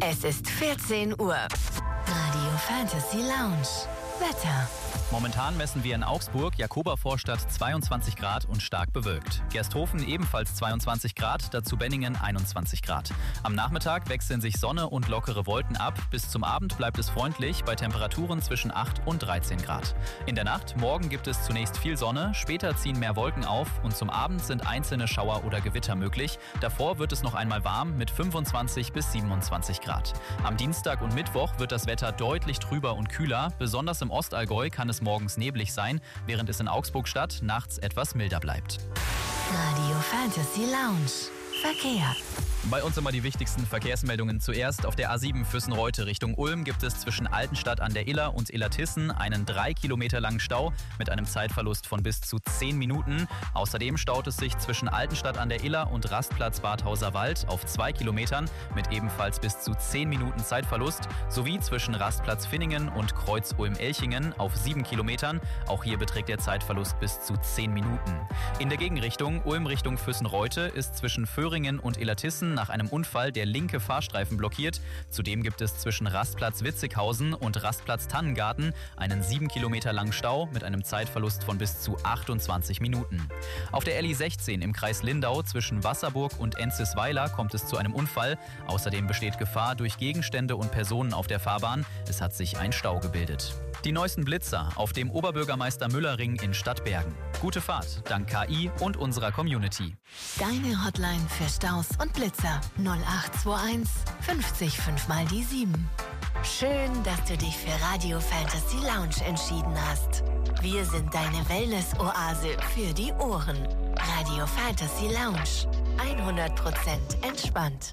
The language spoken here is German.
Es ist 14 Uhr. Radio Fantasy Lounge. Wetter. Momentan messen wir in Augsburg, Jakobervorstadt 22 Grad und stark bewölkt. Gersthofen ebenfalls 22 Grad, dazu Benningen 21 Grad. Am Nachmittag wechseln sich Sonne und lockere Wolken ab. Bis zum Abend bleibt es freundlich bei Temperaturen zwischen 8 und 13 Grad. In der Nacht, morgen gibt es zunächst viel Sonne, später ziehen mehr Wolken auf und zum Abend sind einzelne Schauer oder Gewitter möglich. Davor wird es noch einmal warm mit 25 bis 27 Grad. Am Dienstag und Mittwoch wird das Wetter deutlich trüber und kühler. Besonders im Ostallgäu kann es morgens neblig sein, während es in Augsburg-Stadt nachts etwas milder bleibt. Radio Fantasy Lounge. Verkehr. Bei uns immer die wichtigsten Verkehrsmeldungen zuerst. Auf der A7 Füssen-Reute Richtung Ulm gibt es zwischen Altenstadt an der Iller und Illertissen einen 3 Kilometer langen Stau mit einem Zeitverlust von bis zu 10 Minuten. Außerdem staut es sich zwischen Altenstadt an der Iller und Rastplatz Bad Hauserwald auf 2 Kilometern mit ebenfalls bis zu 10 Minuten Zeitverlust sowie zwischen Rastplatz Finningen und Kreuz Ulm-Elchingen auf 7 Kilometern. Auch hier beträgt der Zeitverlust bis zu 10 Minuten. In der Gegenrichtung Ulm Richtung Füssen-Reute ist zwischen Föhringen und Illertissen nach einem Unfall der linke Fahrstreifen blockiert. Zudem gibt es zwischen Rastplatz Witzighausen und Rastplatz Tannengarten einen 7 Kilometer langen Stau mit einem Zeitverlust von bis zu 28 Minuten. Auf der LI 16 im Kreis Lindau zwischen Wasserburg und Enzisweiler kommt es zu einem Unfall. Außerdem besteht Gefahr durch Gegenstände und Personen auf der Fahrbahn. Es hat sich ein Stau gebildet. Die neuesten Blitzer auf dem Oberbürgermeister-Müller-Ring in Stadtbergen. Gute Fahrt dank KI und unserer Community. Deine Hotline für Staus und Blitzer 0821 50 5 mal die 7. Schön, dass du dich für Radio Fantasy Lounge entschieden hast. Wir sind deine Wellness-Oase für die Ohren. Radio Fantasy Lounge. 100% entspannt.